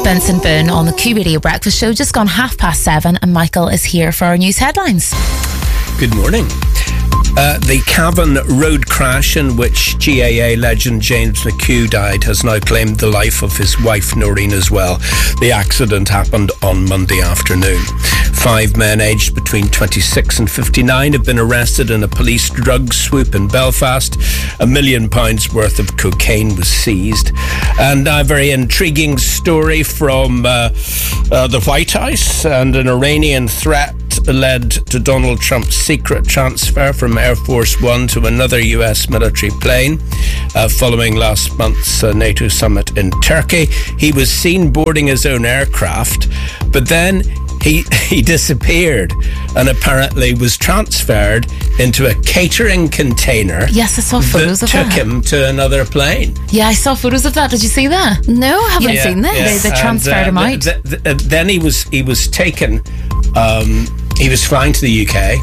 Benson Boone on the Q Radio Breakfast Show. Just gone 7:30 and Michael is here for our news headlines. Good morning. The Cavan road crash in which GAA legend James McHugh died has now claimed the life of his wife Noreen as well. The accident happened on Monday afternoon. 5 men aged between 26 and 59 have been arrested in a police drug swoop in Belfast. £1 million worth of cocaine was seized. And a very intriguing story from the White House, and an Iranian threat led to Donald Trump's secret transfer from Air Force One to another US military plane following last month's NATO summit in Turkey. He was seen boarding his own aircraft, but then he disappeared and apparently was transferred into a catering container. Yes, I saw photos of that. Took him to another plane. Yeah, I saw photos of that. Did you see that? No, I haven't seen this. They transferred him out. Then he was taken. He was flying to the UK,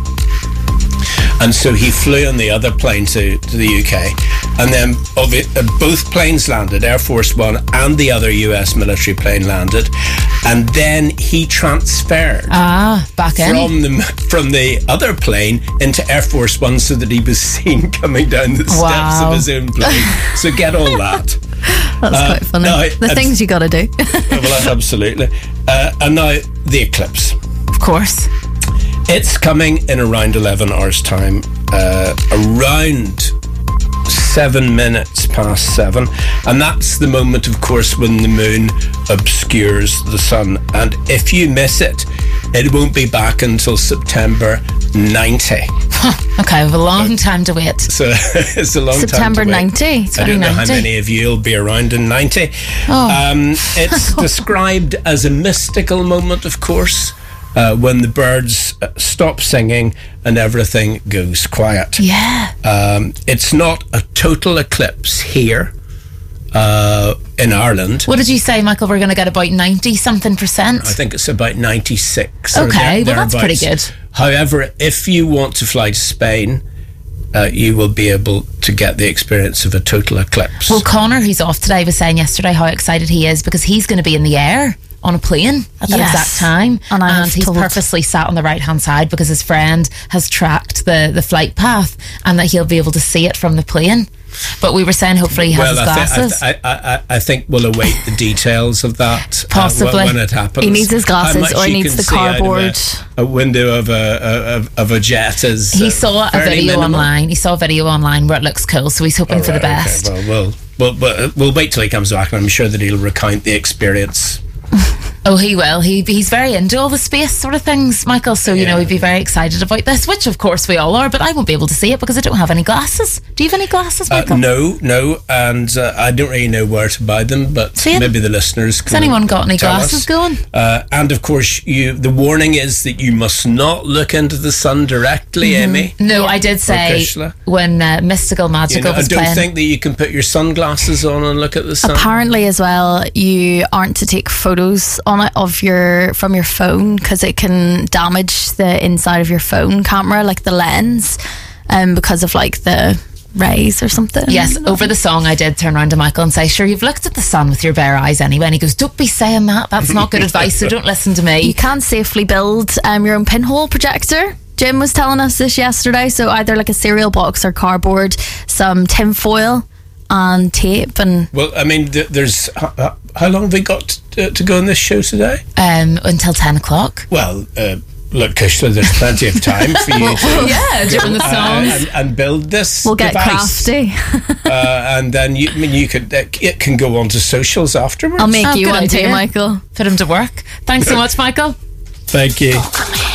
and so he flew on the other plane to the UK, and then both planes landed. Air Force One and the other US military plane landed, and then he transferred back in from the other plane into Air Force One, so that he was seen coming down the steps of his own plane. So get all that. That's quite funny. The things you got to do. Well, absolutely. And now the eclipse. Of course. It's coming in around 11 hours' time, around 7 minutes past 7. And that's the moment, of course, when the moon obscures the sun. And if you miss it, it won't be back until September 90. Okay, I have a long time to wait. So it's a long September time to wait. 90. I don't know how many of you will be around in 90. It's described as a mystical moment, of course. When the birds stop singing and everything goes quiet. Yeah. It's not a total eclipse here in Ireland. What did you say, Michael? We're going to get about 90-something%? I think it's about 96. Okay, well that's pretty good. However, if you want to fly to Spain, you will be able to get the experience of a total eclipse. Well, Connor, who's off today, was saying yesterday how excited he is because he's going to be in the air on a plane at that exact time, and he's purposely sat on the right hand side because his friend has tracked the flight path and that he'll be able to see it from the plane. But we were saying hopefully he has his glasses. I think we'll await the details of that possibly when it happens. He needs his glasses, or he needs the cardboard. A window of a jet is. He saw a video online. He saw a video online where it looks cool, so he's hoping for the best. Okay. Well, we'll wait till he comes back, and I'm sure that he'll recount the experience. Oh, he will. He's very into all the space sort of things, Michael. So, you know, he'd be very excited about this, which of course we all are, but I won't be able to see it because I don't have any glasses. Do you have any glasses, Michael? No, and I don't really know where to buy them, but maybe the listeners can. Has anyone got any glasses going? And of course, the warning is that you must not look into the sun directly, Amy. No, I did say when Mystical Magical was playing. I don't think that you can put your sunglasses on and look at the sun. Apparently as well, you aren't to take photos on it from your phone because it can damage the inside of your phone camera, like the lens, because of like the rays or something. Yes, over the song I did turn around to Michael and say, sure, you've looked at the sun with your bare eyes anyway, and he goes, don't be saying that, that's not good advice, so don't listen to me. You can safely build your own pinhole projector. Jim was telling us this yesterday, so either like a cereal box or cardboard, some tin foil and tape. And well, I mean, there's how long have we got to go on this show today? Until 10 o'clock. Well, look, Kushla, there's plenty of time for you to during the songs and build this. We'll get device. crafty, and then you could. It can go on to socials afterwards. I'll make you one too, Michael. Put him to work. Thanks so much, Michael. Thank you.